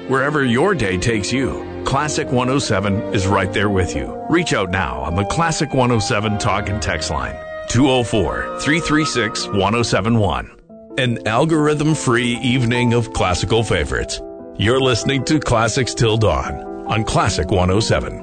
Wherever your day takes you, Classic 107 is right there with you. Reach out now on the Classic 107 talk and text line, 204-336-1071. An algorithm-free evening of classical favorites. You're listening to Classics Till Dawn on Classic 107.